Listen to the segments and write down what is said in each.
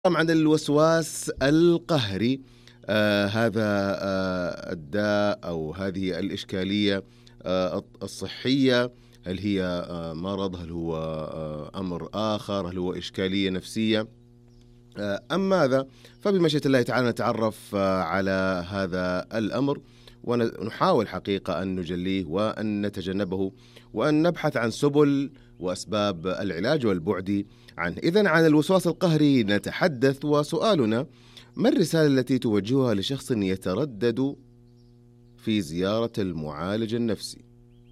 عن الوسواس القهري. هذا الداء أو هذه الإشكالية الصحية، هل هي مرض؟ هل هو أمر آخر؟ هل هو إشكالية نفسية أم ماذا؟ فبمشيئة الله تعالى نتعرف على هذا الأمر ونحاول حقيقة أن نجليه وأن نتجنبه وأن نبحث عن سبل وأسباب العلاج والبعد عنه. إذن عن الوسواس القهري نتحدث، وسؤالنا: ما الرسالة التي توجهها لشخص يتردد في زيارة المعالج النفسي؟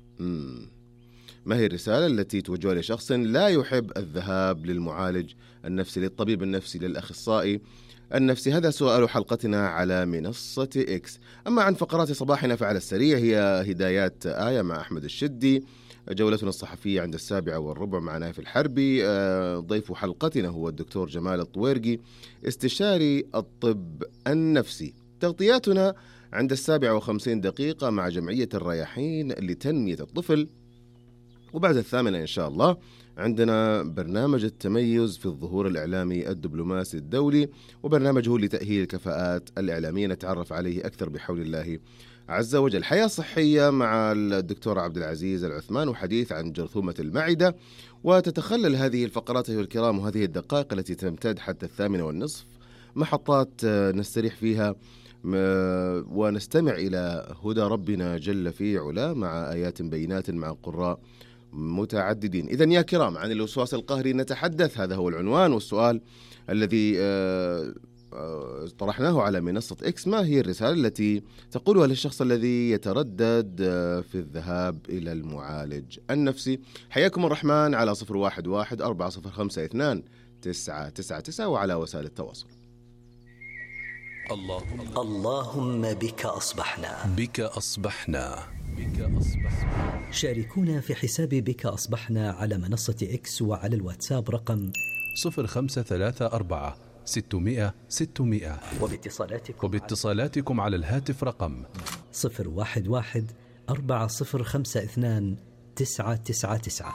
ما هي الرسالة التي توجهها لشخص لا يحب الذهاب للمعالج النفسي، للطبيب النفسي، للأخصائي النفسي؟ هذا سؤال حلقتنا على منصة إكس. أما عن فقرات صباحنا فعلى السريع هي هدايات آية مع أحمد الشدي، جولتنا الصحفية عند 7:15 مع نايف الحربي، ضيف حلقتنا هو الدكتور جمال الطويرقي استشاري الطب النفسي، تغطياتنا عند 7:50 مع جمعية الرياحين لتنمية الطفل، وبعد 8 إن شاء الله عندنا برنامج التميز في الظهور الإعلامي الدبلوماسي الدولي، وبرنامجه لتأهيل الكفاءات الإعلامية نتعرف عليه أكثر بحول الله عز وجل. حياة صحية مع الدكتور عبد العزيز العثمان وحديث عن جرثومة المعدة. وتتخلل هذه الفقرات أيها الكرام وهذه الدقائق التي تمتد حتى 8:30 محطات نستريح فيها ونستمع إلى هدى ربنا جل في علاه مع آيات بينات مع قراء متعددين. إذن يا كرام عن الوسواس القهري نتحدث، هذا هو العنوان والسؤال الذي طرحناه على منصة إكس: ما هي الرسالة التي تقولها للشخص الذي يتردد في الذهاب إلى المعالج النفسي؟ حياكم الرحمن على 011-405-299 وعلى وسائل التواصل. اللهم بك أصبحنا. بك أصبحنا. شاركونا في حساب بك أصبحنا على منصة إكس وعلى الواتساب رقم 0534 600 600، وباتصالاتكم على الهاتف رقم 011 4052 999.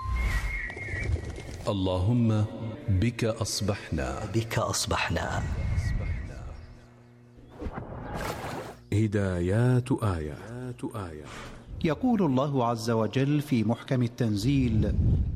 اللهم بك أصبحنا. بك أصبحنا. هدايات آية. يقول الله عز وجل في محكم التنزيل: